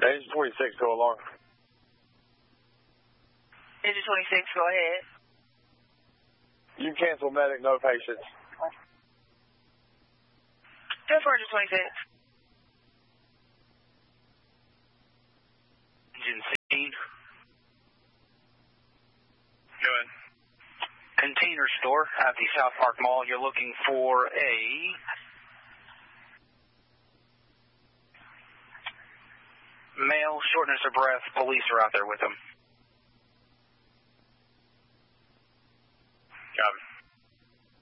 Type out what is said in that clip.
Engine 26, go alarm. Engine 26, go ahead. You cancel medic, no patients. Just for Engine 26. Engine 16. Go ahead. Container store at the South Park Mall. You're looking for a male, shortness of breath. Police are out there with him.